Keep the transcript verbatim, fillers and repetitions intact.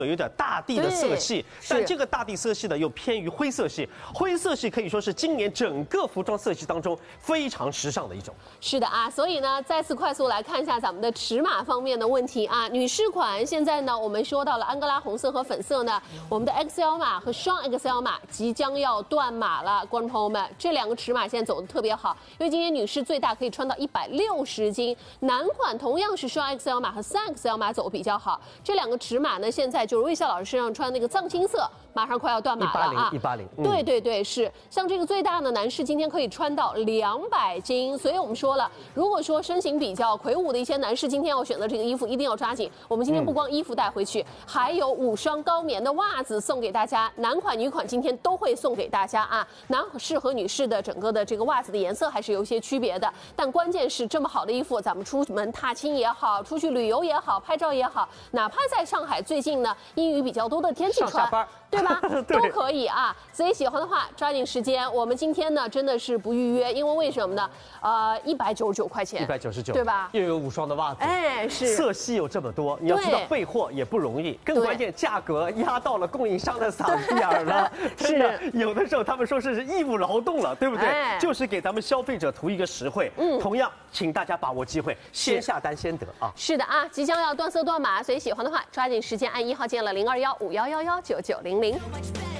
有点大地的色系，但这个大地色系呢又偏于灰色系。灰色系可以说是今年整个服装色系当中非常时尚的一种。 是的啊，所以呢，再次快速来看一下咱们的尺码方面的问题啊。女士款现在呢，我们说到了安哥拉红色和粉色呢，我们的 X L 码和双 X L 码即将要断码了，观众朋友们，这两个尺码现在走的特别好，因为今天女士最大可以穿到一百六十斤，男款同样是双 X L 码和三 X L 码走的比较好，这两个尺码呢，现在就是魏笑老师身上穿那个藏青色，马上快要断码了啊！ 一八零， 嗯、对对对，是像这个最大的男士今天可以穿到两百斤，所以我们说了，如果说身形比较魁梧的一些男士今天要选择这个衣服，一定要抓紧。我们今天不光衣服带回去，嗯、还有五双高棉的袜子送给大家，男款女款今天都会送给大家啊。男士和女士的整个的这个袜子的颜色还是有一些区别的，但关键是这么好的衣服，咱们出门踏青也好，出去旅游也好，拍照也好，哪怕在上海最近呢阴雨比较多的天气穿，对吧？都可以啊。所以喜欢的话抓紧时间。我们今天呢真的是不预约，因为为什么呢？呃，一百九十九块钱， 一百九十九， 对吧？ 又有五双的袜子， 哎，是色系有这么多，你要知道备货也不容易，更关键价格压到了供应商的嗓子眼儿了。真的，有的时候他们说是义务劳动了，对不对？哎、就是给咱们消费者图一个实惠。嗯，同样，请大家把握机会，先下单先得啊。 是的啊，即将要断色断码，所以喜欢的话抓紧时间按一号键了零二幺五幺幺幺九九零零。